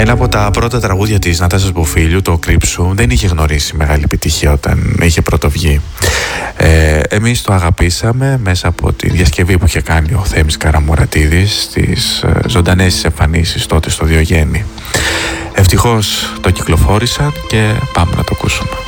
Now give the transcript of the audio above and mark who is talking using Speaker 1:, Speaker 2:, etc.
Speaker 1: Ένα από τα πρώτα τραγούδια της Νατάσας Μποφίλιου, το «Κρύψου», δεν είχε γνωρίσει μεγάλη επιτυχία όταν είχε πρωτοβγεί. Εμείς το αγαπήσαμε μέσα από τη διασκευή που είχε κάνει ο Θέμης Καραμουρατίδης στις ζωντανές εμφανίσεις τότε στο Διογέννη. Ευτυχώς το κυκλοφόρησαν και πάμε να το ακούσουμε.